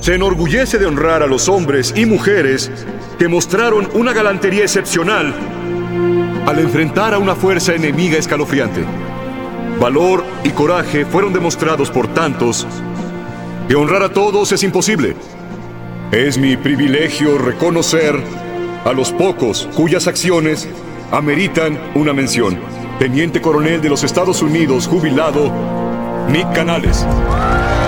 se enorgullece de honrar a los hombres y mujeres que mostraron una galantería excepcional al enfrentar a una fuerza enemiga escalofriante. Valor y coraje fueron demostrados por tantos que honrar a todos es imposible. Es mi privilegio reconocer a los pocos cuyas acciones ameritan una mención. Teniente Coronel de los Estados Unidos, jubilado, Nick Canales.